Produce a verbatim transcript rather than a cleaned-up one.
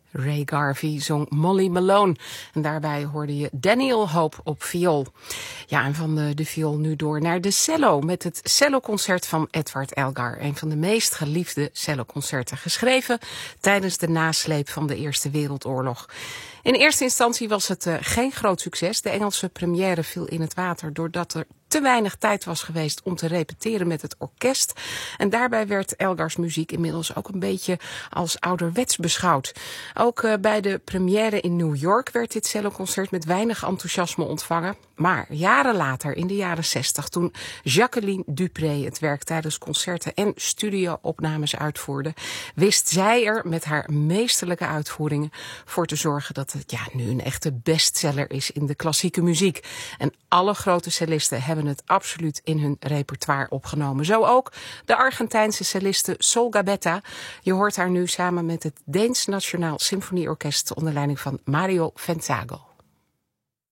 Ray Garvey zong Molly Malone. En daarbij hoorde je Daniel Hope op viool. Ja, en van de, de viool nu door naar de cello. Met het celloconcert van Edward Elgar. Een van de meest geliefde celloconcerten. Geschreven tijdens de nasleep van de Eerste Wereldoorlog. In eerste instantie was het uh, geen groot succes. De Engelse première viel in het water doordat er te weinig tijd was geweest om te repeteren met het orkest. En daarbij werd Elgars muziek inmiddels ook een beetje als ouderwets beschouwd. Ook uh, bij de première in New York werd dit celloconcert met weinig enthousiasme ontvangen. Maar jaren later, in de jaren zestig, toen Jacqueline Dupré het werk tijdens concerten en studio-opnames uitvoerde, wist zij er met haar meesterlijke uitvoeringen voor te zorgen dat het ja, nu een echte bestseller is in de klassieke muziek. En alle grote cellisten hebben het absoluut in hun repertoire opgenomen. Zo ook de Argentijnse celliste Sol Gabetta. Je hoort haar nu samen met het Deens Nationaal Symfonieorkest onder leiding van Mario Fenzago.